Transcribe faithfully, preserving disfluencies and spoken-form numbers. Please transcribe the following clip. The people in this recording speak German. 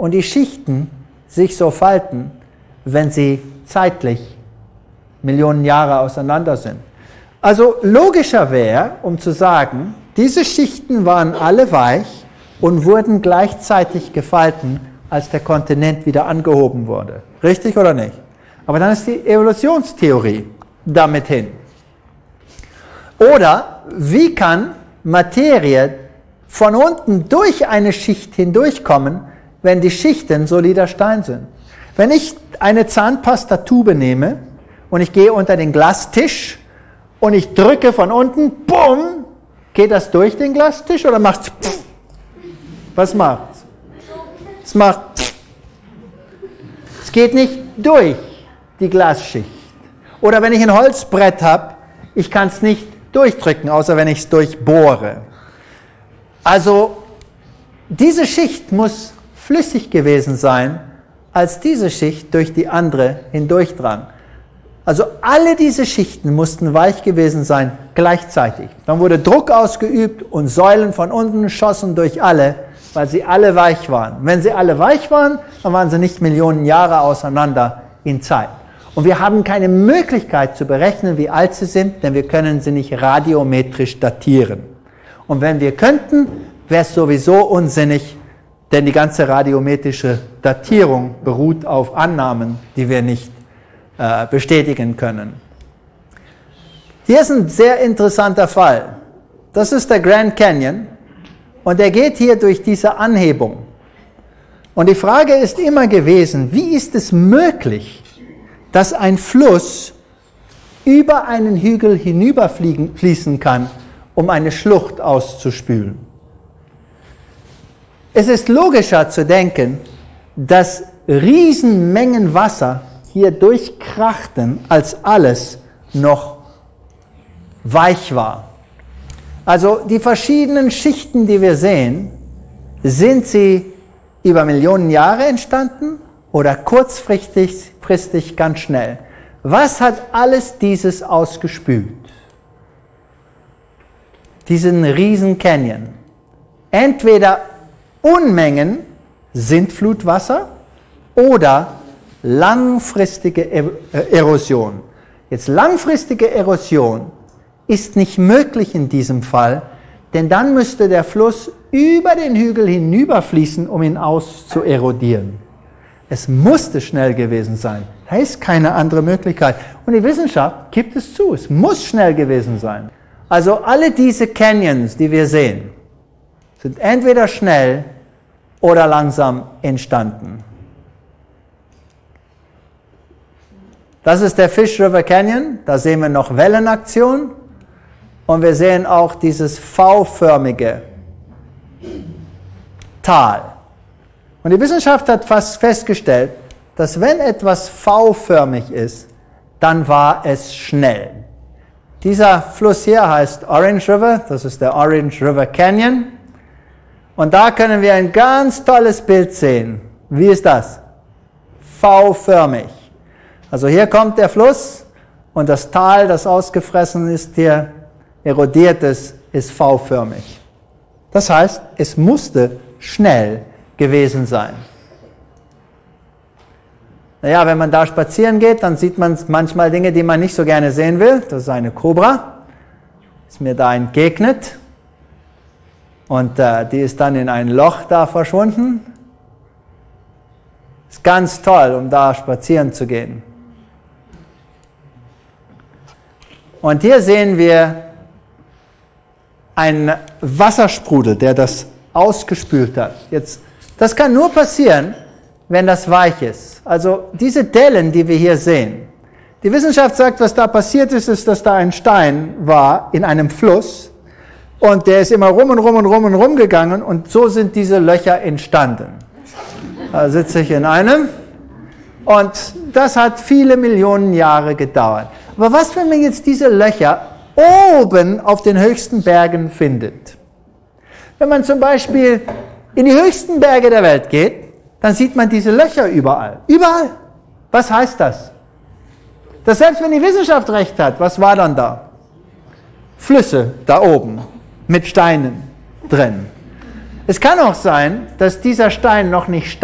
und die Schichten sich so falten, wenn sie zeitlich Millionen Jahre auseinander sind. Also logischer wäre, um zu sagen, diese Schichten waren alle weich und wurden gleichzeitig gefalten, als der Kontinent wieder angehoben wurde. Richtig oder nicht? Aber dann ist die Evolutionstheorie damit hin. Oder wie kann Materie von unten durch eine Schicht hindurchkommen, wenn die Schichten solider Stein sind? Wenn ich eine Zahnpastatube nehme und ich gehe unter den Glastisch und ich drücke von unten, bumm, geht das durch den Glastisch oder macht es? Was macht's? Es macht. Es geht nicht durch die Glasschicht. Oder wenn ich ein Holzbrett habe, ich kann es nicht durchdrücken, außer wenn ich es durchbohre. Also diese Schicht muss flüssig gewesen sein, als diese Schicht durch die andere hindurchdrang. Also alle diese Schichten mussten weich gewesen sein gleichzeitig. Dann wurde Druck ausgeübt und Säulen von unten schossen durch alle, weil sie alle weich waren. Wenn sie alle weich waren, dann waren sie nicht Millionen Jahre auseinander in Zeit. Und wir haben keine Möglichkeit zu berechnen, wie alt sie sind, denn wir können sie nicht radiometrisch datieren. Und wenn wir könnten, wäre es sowieso unsinnig, denn die ganze radiometrische Datierung beruht auf Annahmen, die wir nicht äh, bestätigen können. Hier ist ein sehr interessanter Fall. Das ist der Grand Canyon und der geht hier durch diese Anhebung. Und die Frage ist immer gewesen, wie ist es möglich, dass ein Fluss über einen Hügel hinüberfließen kann, um eine Schlucht auszuspülen? Es ist logischer zu denken, dass Riesenmengen Wasser hier durchkrachten, als alles noch weich war. Also die verschiedenen Schichten, die wir sehen, sind sie über Millionen Jahre entstanden oder kurzfristig fristig ganz schnell? Was hat alles dieses ausgespült? Diesen riesen Canyon. Entweder Unmengen Sintflutwasser oder langfristige Erosion. Jetzt langfristige Erosion ist nicht möglich in diesem Fall, denn dann müsste der Fluss über den Hügel hinüberfließen, um ihn auszuerodieren. Es musste schnell gewesen sein. Da ist keine andere Möglichkeit. Und die Wissenschaft gibt es zu. Es muss schnell gewesen sein. Also alle diese Canyons, die wir sehen, sind entweder schnell oder langsam entstanden. Das ist der Fish River Canyon. Da sehen wir noch Wellenaktion. Und wir sehen auch dieses V-förmige Tal. Und die Wissenschaft hat fast festgestellt, dass wenn etwas V-förmig ist, dann war es schnell. Dieser Fluss hier heißt Orange River, das ist der Orange River Canyon. Und da können wir ein ganz tolles Bild sehen. Wie ist das? V-förmig. Also hier kommt der Fluss und das Tal, das ausgefressen ist hier, erodiert ist, ist V-förmig. Das heißt, es musste schnell gewesen sein. Naja, wenn man da spazieren geht, dann sieht man manchmal Dinge, die man nicht so gerne sehen will. Das ist eine Kobra, ist mir da entgegnet. Und äh, die ist dann in ein Loch da verschwunden. Ist ganz toll, um da spazieren zu gehen. Und hier sehen wir einen Wassersprudel, der das ausgespült hat. Jetzt, das kann nur passieren, wenn das weich ist. Also diese Dellen, die wir hier sehen. Die Wissenschaft sagt, was da passiert ist, ist, dass da ein Stein war in einem Fluss und der ist immer rum und rum und rum und rum gegangen und so sind diese Löcher entstanden. Da sitze ich in einem und das hat viele Millionen Jahre gedauert. Aber was, wenn man jetzt diese Löcher oben auf den höchsten Bergen findet? Wenn man zum Beispiel in die höchsten Berge der Welt geht, dann sieht man diese Löcher überall. Überall. Was heißt das? Dass selbst wenn die Wissenschaft recht hat, was war dann da? Flüsse da oben mit Steinen drin. Es kann auch sein, dass dieser Stein noch nicht